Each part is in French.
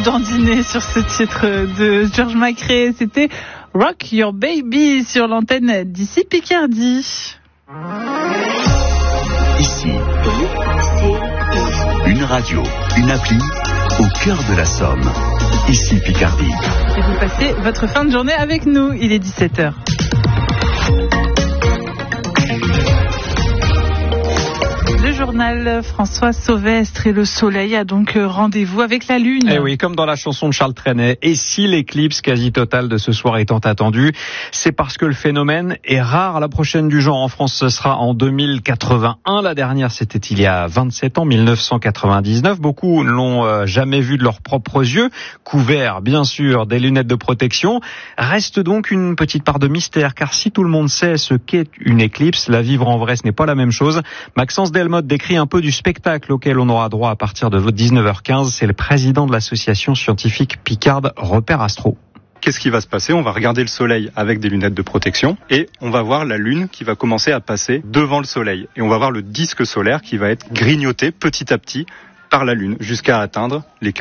dandiner sur ce titre de George Macrae. C'était Rock Your Baby sur l'antenne d'ici Picardie. Ici, une radio, une appli au cœur de la Somme. Ici Picardie. Et vous passez votre fin de journée avec nous. Il est 17h. Le journal François Sauvestre et le soleil a donc rendez-vous avec la lune. Eh oui, comme dans la chanson de Charles Trenet. Et si l'éclipse quasi totale de ce soir étant attendue, c'est parce que le phénomène est rare. La prochaine du genre en France, ce sera en 2081. La dernière, c'était il y a 27 ans, 1999. Beaucoup ne l'ont jamais vu de leurs propres yeux, couverts bien sûr des lunettes de protection. Reste donc une petite part de mystère, car si tout le monde sait ce qu'est une éclipse, la vivre en vrai, ce n'est pas la même chose. Maxence Delmotte décrit un peu du spectacle auquel on aura droit à partir de 19h15. C'est le président de l'association scientifique Picarde Repère Astro. Qu'est-ce qui va se passer ? On va regarder le soleil avec des lunettes de protection et on va voir la lune qui va commencer à passer devant le soleil. Et on va voir le disque solaire qui va être grignoté petit à petit par la lune jusqu'à atteindre les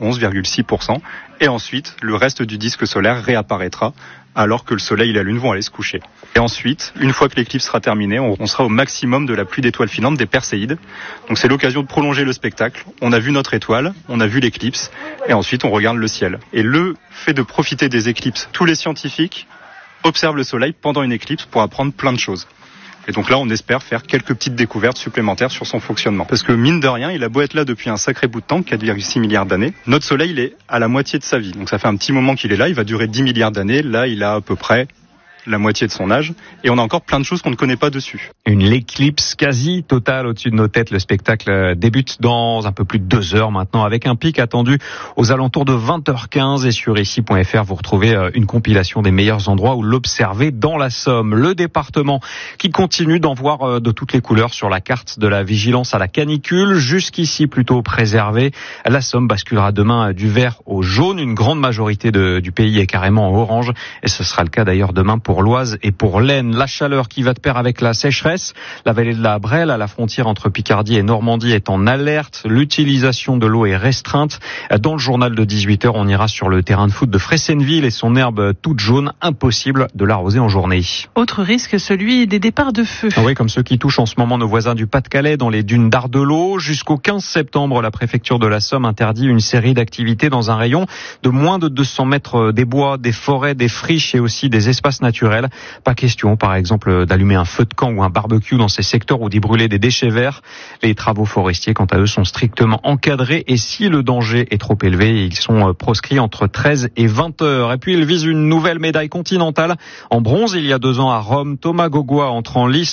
91,6%. Et ensuite, le reste du disque solaire réapparaîtra alors que le soleil et la lune vont aller se coucher. Et ensuite, une fois que l'éclipse sera terminée, on sera au maximum de la pluie d'étoiles filantes des Perséides. Donc c'est l'occasion de prolonger le spectacle. On a vu notre étoile, on a vu l'éclipse, et ensuite on regarde le ciel. Et le fait de profiter des éclipses, tous les scientifiques observent le soleil pendant une éclipse pour apprendre plein de choses. Et donc là, on espère faire quelques petites découvertes supplémentaires sur son fonctionnement. Parce que mine de rien, il a beau être là depuis un sacré bout de temps, 4,6 milliards d'années, notre soleil, il est à la moitié de sa vie. Donc ça fait un petit moment qu'il est là, il va durer 10 milliards d'années. Là, il a à peu près la moitié de son âge, et on a encore plein de choses qu'on ne connaît pas dessus. Une éclipse quasi totale au-dessus de nos têtes. Le spectacle débute dans un peu plus de 2 heures maintenant, avec un pic attendu aux alentours de 20h15. Et sur ici.fr, vous retrouvez une compilation des meilleurs endroits où l'observer dans la Somme. Le département qui continue d'en voir de toutes les couleurs sur la carte de la vigilance à la canicule. Jusqu'ici plutôt préservé. La Somme basculera demain du vert au jaune. Une grande majorité du pays est carrément en orange. Et ce sera le cas d'ailleurs demain pour l'Oise et pour l'Aisne. La chaleur qui va de pair avec la sécheresse. La vallée de la Brelle, à la frontière entre Picardie et Normandie, est en alerte. L'utilisation de l'eau est restreinte. Dans le journal de 18h, on ira sur le terrain de foot de Fressenville et son herbe toute jaune. Impossible de l'arroser en journée. Autre risque, celui des départs de feu. Oui, comme ceux qui touchent en ce moment nos voisins du Pas-de-Calais dans les dunes d'Ardelot. Jusqu'au 15 septembre, la préfecture de la Somme interdit une série d'activités dans un rayon de moins de 200 mètres des bois, des forêts, des friches et aussi des espaces naturels. Pas question, par exemple, d'allumer un feu de camp ou un barbecue dans ces secteurs ou d'y brûler des déchets verts. Les travaux forestiers, quant à eux, sont strictement encadrés et si le danger est trop élevé, ils sont proscrits entre 13 et 20 heures. Et puis, ils visent une nouvelle médaille continentale en bronze. Il y a 2 ans à Rome, Thomas Gogois entre en lice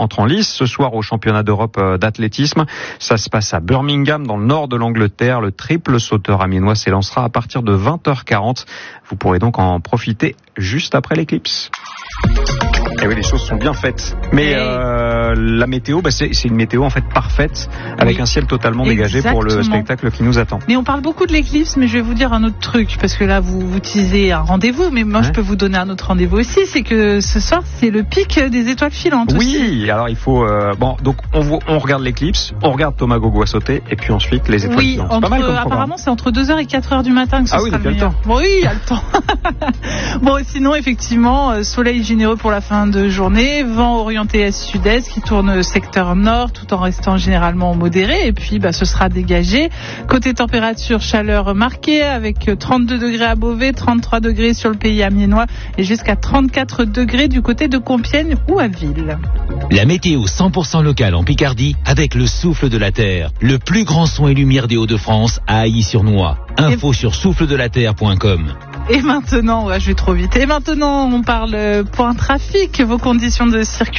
ce soir au championnat d'Europe d'athlétisme. Ça se passe à Birmingham, dans le nord de l'Angleterre. Le triple sauteur amiénois s'élancera à partir de 20h40. Vous pourrez donc en profiter juste après l'éclipse. Et oui, les choses sont bien faites. Mais la météo, c'est une météo en fait parfaite, avec un ciel totalement dégagé pour le spectacle qui nous attend. Mais on parle beaucoup de l'éclipse, mais je vais vous dire un autre truc, parce que là vous teasez un rendez-vous, mais moi je peux vous donner un autre rendez-vous aussi, c'est que ce soir c'est le pic des étoiles filantes. Oui, aussi. Alors il faut donc on regarde l'éclipse, on regarde Thomas Gogois sauter, et puis ensuite les étoiles filantes. C'est pas mal comme programme. Apparemment c'est entre 2h et 4h du matin que ce sera le meilleur. Oui, il y a le temps. Bon, sinon effectivement, soleil généreux pour la fin de journée, vent orienté est-sud-est qui tourne secteur nord tout en restant généralement modéré, et puis ce sera dégagé. Côté température, chaleur marquée avec 32 degrés à Beauvais, 33 degrés sur le pays amiénois et jusqu'à 34 degrés du côté de Compiègne ou à Ville. La météo 100% locale en Picardie avec le souffle de la terre, le plus grand son et lumière des Hauts-de-France à Ailly-sur-Noix. Info sur souffledelaterre.com. Et maintenant, je vais trop vite. Et maintenant, on parle point trafic, vos conditions de circulation.